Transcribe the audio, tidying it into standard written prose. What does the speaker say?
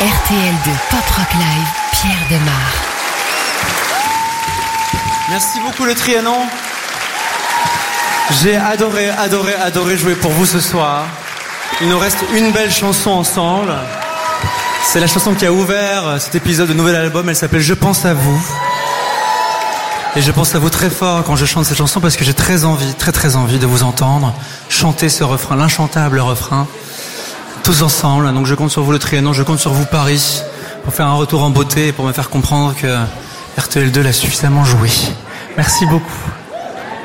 RTL2 Pop Rock Live, Pierre Demar. Merci beaucoup le Trianon. J'ai adoré jouer pour vous ce soir. Il nous reste une belle chanson ensemble. C'est la chanson qui a ouvert cet épisode de nouvel album. Elle s'appelle Je pense à vous. Et je pense à vous très fort quand je chante cette chanson parce que j'ai très envie de vous entendre chanter ce refrain, l'inchantable refrain, tous ensemble. Donc je compte sur vous le Trianon, je compte sur vous Paris pour faire un retour en beauté et pour me faire comprendre que RTL2 l'a suffisamment joué. Merci beaucoup.